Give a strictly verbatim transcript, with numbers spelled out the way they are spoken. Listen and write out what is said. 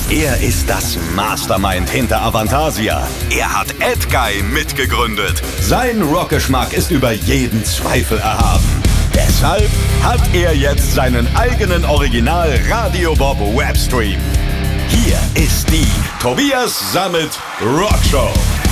Er ist das Mastermind hinter Avantasia. Er hat Edguy mitgegründet. Sein Rockgeschmack ist über jeden Zweifel erhaben. Deshalb hat er jetzt seinen eigenen Original Radio Bob Webstream. Hier ist die Tobias Sammet Rockshow.